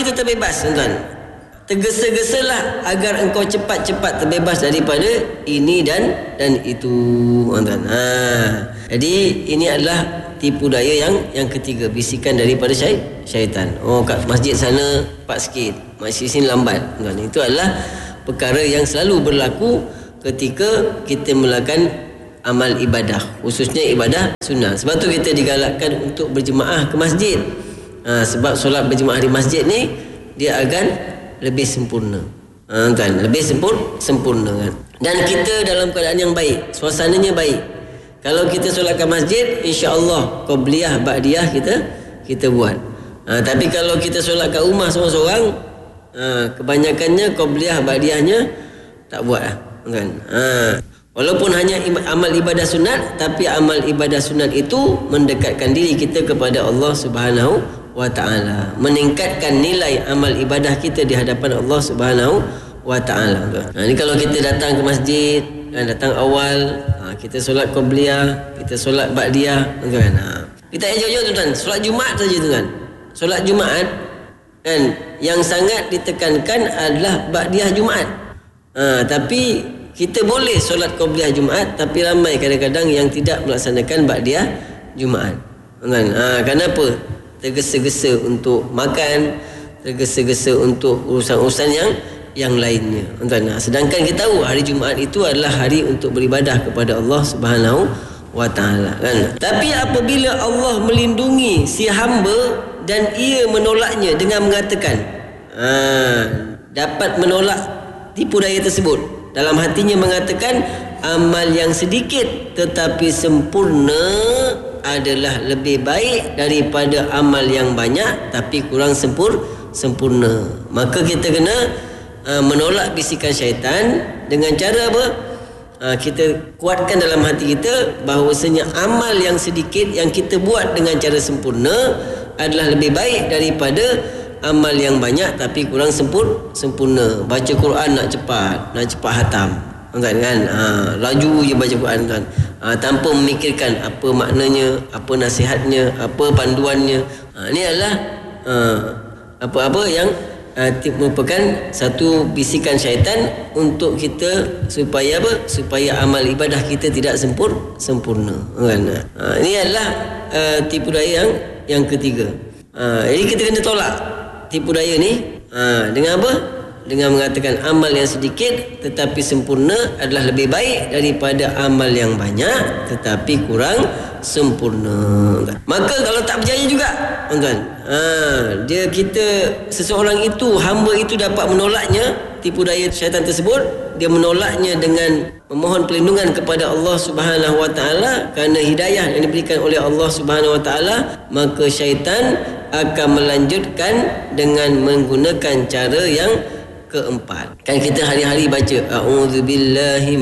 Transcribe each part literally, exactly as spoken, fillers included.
kita terbebas, tuan-tuan. Tergesa-gesalah agar engkau cepat-cepat terbebas daripada ini dan dan itu, tuan-tuan. Ha. Jadi ini adalah tipu daya yang yang ketiga, bisikan daripada syai, syaitan. Oh, kat masjid sana cepat sikit, masjid sini lambat. Tuan, itu adalah perkara yang selalu berlaku ketika kita melakukan amal ibadah, khususnya ibadah sunnah. Sebab tu kita digalakkan untuk berjemaah ke masjid. Ha, sebab solat berjemaah di masjid ni dia akan lebih sempurna. Ha, kan? Lebih sempur, sempurna kan. Dan kita dalam keadaan yang baik, suasananya baik. Kalau kita solat kat masjid, insya-Allah qabliyah ba'diyah kita kita buat. Ha, tapi kalau kita solat kat rumah seorang-seorang, ha, kebanyakannya qabliyah ba'diyahnya tak buat lah, kan. Ha, walaupun hanya amal ibadah sunat, tapi amal ibadah sunat itu mendekatkan diri kita kepada Allah Subhanahu wa ta'ala, meningkatkan nilai amal ibadah kita di hadapan Allah Subhanahu wa ta'ala. Ha, ni kalau kita datang ke masjid, kan, datang awal, ha, kita solat qabliyah, kita solat ba'diyah, kan. Ha, kita elok-elok, tuan-tuan, solat Jumaat saja, tuan-tuan. Solat Jumaat kan, yang sangat ditekankan adalah ba'diyah Jumaat. Ha, tapi kita boleh solat qabliyah Jumaat, tapi ramai kadang-kadang yang tidak melaksanakan ba'diyah Jumaat, kan. Ha, kenapa? Tergesa-gesa untuk makan, tergesa-gesa untuk urusan-urusan yang yang lainnya. Tuan-tuan, sedangkan kita tahu hari Jumaat itu adalah hari untuk beribadah kepada Allah Subhanahu wa ta'ala, kan. Tapi apabila Allah melindungi si hamba dan ia menolaknya dengan mengatakan, ha, dapat menolak tipu daya tersebut, dalam hatinya mengatakan amal yang sedikit tetapi sempurna adalah lebih baik daripada amal yang banyak tapi kurang sempur, sempurna. Maka kita kena uh, menolak bisikan syaitan dengan cara apa? Uh, kita kuatkan dalam hati kita bahawasanya amal yang sedikit yang kita buat dengan cara sempurna adalah lebih baik daripada amal yang banyak tapi kurang sempur, sempurna. Baca Quran nak cepat, nak cepat hatam, kan, kan? Ha, laju je baca Quran, kan. Ha, tanpa memikirkan apa maknanya, apa nasihatnya, apa panduannya. Ha, ini adalah ha, apa-apa yang ha, merupakan satu bisikan syaitan untuk kita supaya apa? Supaya amal ibadah kita tidak sempur, sempurna, kan. Ha, ini adalah uh, tipu daya yang yang ketiga. Ha, jadi kita kena tolak tipu daya ni ha, dengan apa? Dengan mengatakan amal yang sedikit tetapi sempurna adalah lebih baik daripada amal yang banyak tetapi kurang sempurna. Maka kalau tak percaya juga, tuan-tuan, ha, dia kita seseorang itu, hamba itu dapat menolaknya tipu daya syaitan tersebut. Dia menolaknya dengan memohon perlindungan kepada Allah Subhanahu wa ta'ala kerana hidayah yang diberikan oleh Allah Subhanahu wa ta'ala. Maka syaitan akan melanjutkan dengan menggunakan cara yang keempat. Kan kita hari-hari baca a'udzubillahi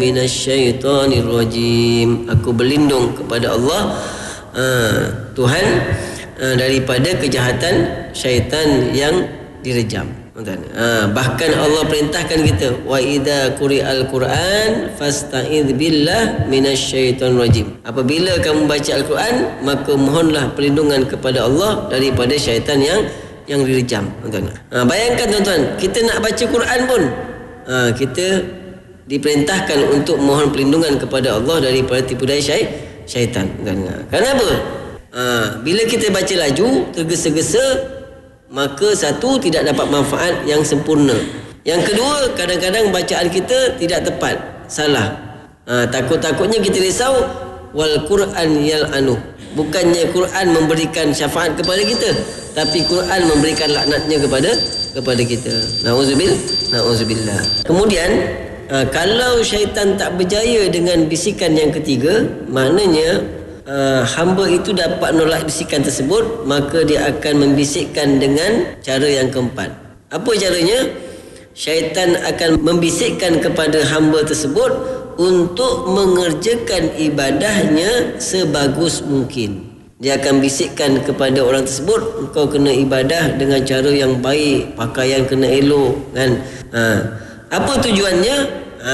minasyaitonirrajim, aku berlindung kepada Allah uh, Tuhan uh, daripada kejahatan syaitan yang direjam. Uh, bahkan Allah perintahkan kita, wa idza quri'al Quran fasta'idz billah minasyaitonirrajim. Apabila kamu baca Al-Quran, maka mohonlah perlindungan kepada Allah daripada syaitan yang yang direjam, tuan-tuan. Ha, bayangkan, tuan-tuan, kita nak baca Quran pun ha, kita diperintahkan untuk mohon perlindungan kepada Allah daripada tipu daya syai, syaitan, tuan-tuan. Kenapa? Ha, bila kita baca laju, tergesa-gesa, maka satu, tidak dapat manfaat yang sempurna. Yang kedua, kadang-kadang bacaan kita tidak tepat, salah. Ha, takut-takutnya kita risau, wal Quran yal'anu. Bukannya Quran memberikan syafaat kepada kita, tapi Quran memberikan laknatnya kepada kepada kita. Nauzubil, nauzubillah. Kemudian, uh, kalau syaitan tak berjaya dengan bisikan yang ketiga, maknanya uh, hamba itu dapat menolak bisikan tersebut, maka dia akan membisikkan dengan cara yang keempat. Apa caranya? Syaitan akan membisikkan kepada hamba tersebut untuk mengerjakan ibadahnya sebagus mungkin. Dia akan bisikkan kepada orang tersebut, engkau kena ibadah dengan cara yang baik, pakaian kena elok, kan. Ha. Apa tujuannya? Ha,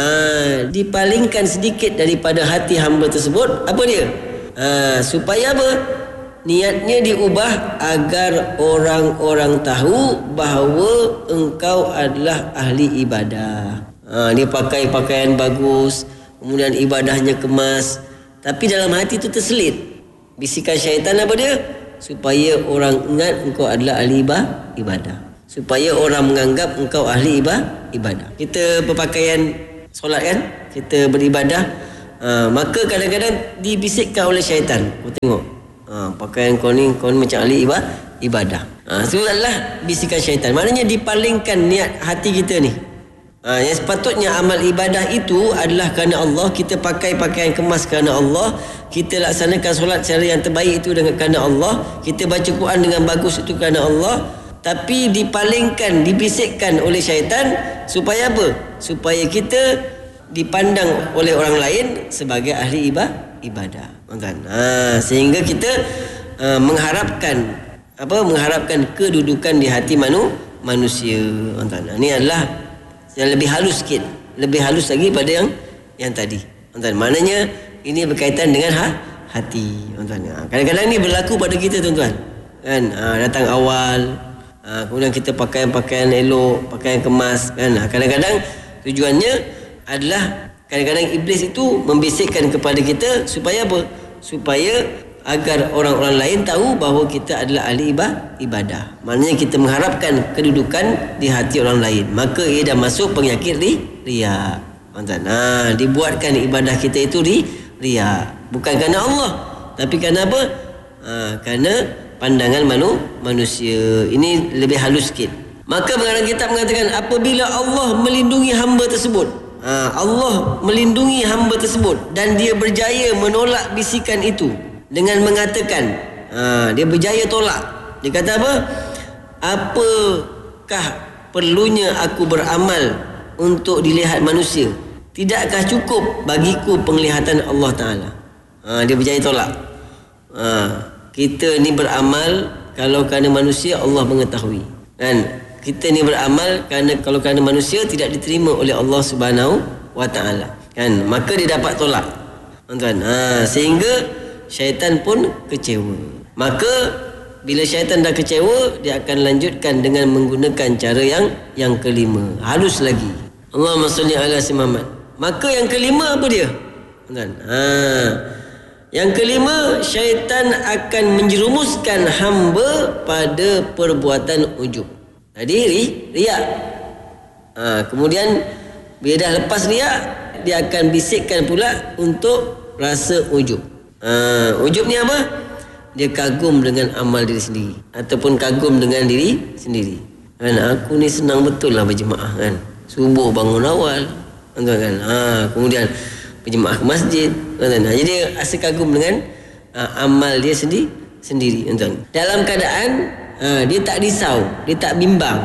dipalingkan sedikit daripada hati hamba tersebut. Apa dia? Ha, supaya apa? niatnya diubah agar orang-orang tahu bahawa engkau adalah ahli ibadah. Ha, dia pakai pakaian bagus, kemudian ibadahnya kemas, tapi dalam hati itu terselit. Bisikan syaitan apa dia? Supaya orang ingat engkau adalah ahli ibadah, supaya orang menganggap engkau ahli ibadah. Kita berpakaian solat kan, kita beribadah, ha, maka kadang-kadang dibisikkan oleh syaitan. Kau tengok, ha, pakaian kau ni, kau ni macam ahli ibadah. Ha, itu adalah bisikan syaitan. Maknanya dipalingkan niat hati kita ni. Ha, yang sepatutnya amal ibadah itu adalah kerana Allah. Kita pakai pakaian kemas kerana Allah. Kita laksanakan solat cara yang terbaik itu dengan kerana Allah. Kita baca Quran dengan bagus itu kerana Allah. Tapi dipalingkan, dibisikkan oleh syaitan supaya apa? Supaya kita dipandang oleh orang lain sebagai ahli ibadah. Kan? Ha, sehingga kita uh, mengharapkan apa? Mengharapkan kedudukan di hati manu, manusia. Kan? Ini adalah yang lebih halus sikit, lebih halus lagi pada yang yang tadi. Tuan-tuan, maknanya ini berkaitan dengan ha, hati. Tuan-tuan, kadang-kadang ni berlaku pada kita, tuan-tuan. Kan, ha, datang awal, ha, kemudian kita pakaian-pakaian elok, pakaian kemas, kan. Ha, kadang-kadang tujuannya adalah kadang-kadang iblis itu membisikkan kepada kita supaya apa? Supaya agar orang-orang lain tahu bahawa kita adalah ahli ibadah. Maknanya kita mengharapkan kedudukan di hati orang lain. Maka ia dah masuk penyakit ri, riya. Ha, dibuatkan ibadah kita itu ri, riya. Bukan kerana Allah, tapi kerana apa? Ha, kerana pandangan manu, manusia. Ini lebih halus sikit. Maka pengarang kitab mengatakan apabila Allah melindungi hamba tersebut, ha, Allah melindungi hamba tersebut dan dia berjaya menolak bisikan itu dengan mengatakan, ha, dia berjaya tolak. Dia kata apa? Apakah perlunya aku beramal untuk dilihat manusia? Tidakkah cukup bagiku penglihatan Allah Ta'ala? Ha, dia berjaya tolak. Ha, kita ni beramal kalau kerana manusia Allah mengetahui. Dan kita ni beramal kerana kalau kerana manusia tidak diterima oleh Allah Subhanahu Wa Ta'ala. Kan? Maka dia dapat tolak. Tuan-tuan, ha, sehingga syaitan pun kecewa. Maka bila syaitan dah kecewa, dia akan lanjutkan dengan menggunakan cara yang yang kelima, halus lagi. Allahumma salli ala Muhammad. Maka yang kelima apa dia? Kan? Ha. Yang kelima, syaitan akan menjerumuskan hamba pada perbuatan ujub. Tadi ri, riak. Ha, kemudian bila dah lepas riak, dia akan bisikkan pula untuk rasa ujub. Uh, ujub ni apa? Dia kagum dengan amal diri sendiri ataupun kagum dengan diri sendiri. Kan, aku ni senang betul lah berjemaah kan. Subuh bangun awal, kan? Ha, kemudian berjemaah ke masjid, kan? Ha, jadi dia rasa kagum dengan uh, amal dia sendiri sendiri, kan? Dalam keadaan uh, dia tak risau, dia tak bimbang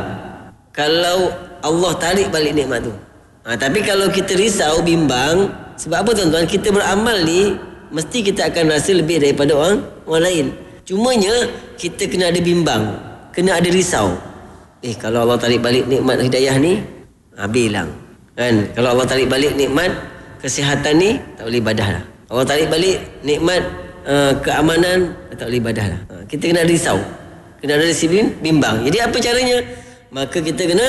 kalau Allah tarik balik nikmat tu. Ha, tapi kalau kita risau, bimbang, sebab apa tuan-tuan? Kita beramal ni mesti kita akan rasa lebih daripada orang orang lain. Cumanya kita kena ada bimbang, kena ada risau. Eh, kalau Allah tarik balik nikmat hidayah ni, habis hilang. Kan? Kalau Allah tarik balik nikmat kesihatan ni, tak boleh ibadah lah. Allah tarik balik nikmat uh, keamanan, tak boleh ibadah lah. Ha, kita kena ada risau, kena ada rasa bimbang. Jadi apa caranya? Maka kita kena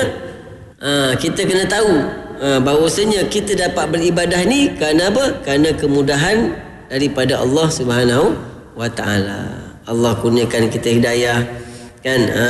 uh, kita kena tahu uh, bahawasanya kita dapat beribadah ni kerana apa? Kerana kemudahan daripada Allah Subhanahu Wa Ta'ala. Allah kurniakan kita hidayah, kan? Ha,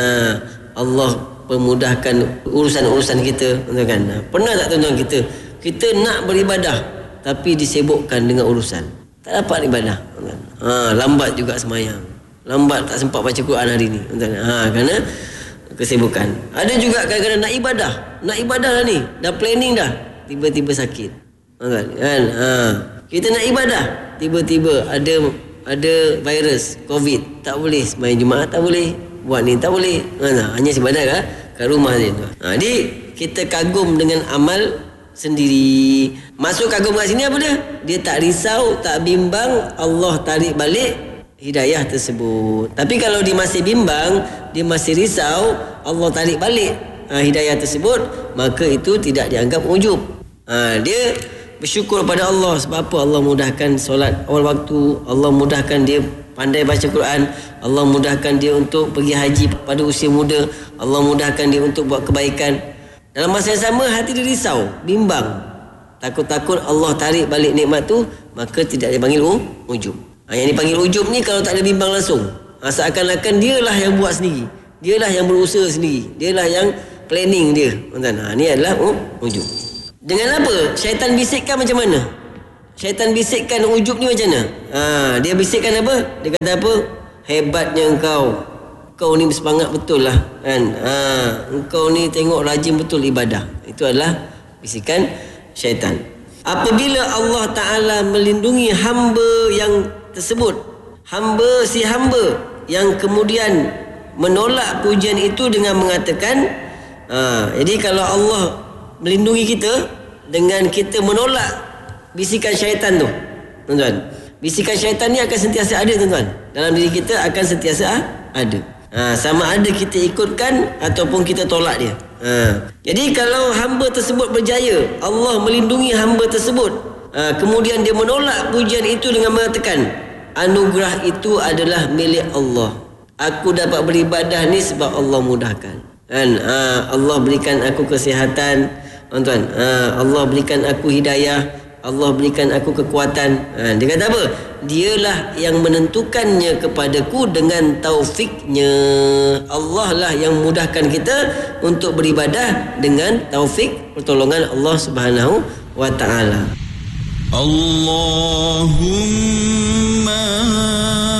Allah permudahkan urusan-urusan kita, kan? Ha, pernah tak tuan-tuan kita kita nak beribadah tapi disibukkan dengan urusan, tak dapat ibadah, kan? Ha, lambat juga semayang, lambat tak sempat baca Quran hari ni, kan? Ha, kerana kesibukan. Ada juga kadang-kadang nak ibadah, nak ibadah lah ni, dah planning dah, tiba-tiba sakit, kan? Kan? Ha, kita nak ibadah, tiba-tiba ada ada virus COVID, tak boleh sembahyang Jumaat, tak boleh buat ni, tak boleh. Ha, hanya ibadah kat, kat rumah je. Ha, jadi kita kagum dengan amal sendiri. Masuk kagum kat sini apa dia? Dia tak risau, tak bimbang Allah tarik balik hidayah tersebut. Tapi kalau dia masih bimbang, dia masih risau Allah tarik balik ha, hidayah tersebut, maka itu tidak dianggap ujub. Ha, dia bersyukur pada Allah. Sebab apa? Allah mudahkan solat awal waktu, Allah mudahkan dia pandai baca Quran, Allah mudahkan dia untuk pergi haji pada usia muda, Allah mudahkan dia untuk buat kebaikan. Dalam masa yang sama hati dia risau, bimbang, takut-takut Allah tarik balik nikmat tu, maka tidak dipanggil ujub. Ha, yang dipanggil ujub ni kalau tak ada bimbang langsung, ha, seakan-akan dialah yang buat sendiri, dialah yang berusaha sendiri, dialah yang planning dia. Ha, ni adalah uh, ujub. Dengan apa? Syaitan bisikkan macam mana? Syaitan bisikkan ujub ni macam mana? Ha, dia bisikkan apa? Dia kata apa? Hebatnya engkau. Engkau ni bersemangat betul lah. Kan? Ha, engkau ni tengok rajin betul ibadah. Itu adalah bisikan syaitan. Apabila Allah Ta'ala melindungi hamba yang tersebut, hamba si hamba yang kemudian menolak pujian itu dengan mengatakan, ha, jadi kalau Allah melindungi kita dengan kita menolak bisikan syaitan tu, tuan-tuan, bisikan syaitan ni akan sentiasa ada, tuan-tuan, dalam diri kita akan sentiasa ada. Ha, sama ada kita ikutkan ataupun kita tolak dia. Ha, jadi kalau hamba tersebut berjaya, Allah melindungi hamba tersebut, ha, kemudian dia menolak pujian itu dengan mengatakan, anugerah itu adalah milik Allah. Aku dapat beribadah ni sebab Allah mudahkan. Kan? Ha, Allah berikan aku kesihatan, tuan-tuan. Ha, Allah berikan aku hidayah, Allah berikan aku kekuatan. Ha, dia kata apa? Dialah yang menentukannya kepadaku dengan taufiknya. Allah lah yang mudahkan kita untuk beribadah dengan taufik pertolongan Allah Subhanahu wa taala. Allahumma